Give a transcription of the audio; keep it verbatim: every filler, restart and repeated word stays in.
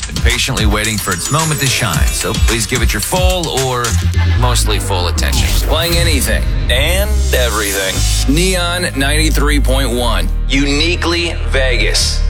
been patiently waiting for its moment to shine, so please give it your full or mostly full attention. Playing anything and everything. Neon ninety-three point one, uniquely Vegas.